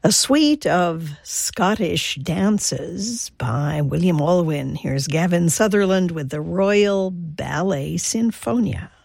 A suite of Scottish dances by William Olwyn. Here's Gavin Sutherland with the Royal Ballet Sinfonia.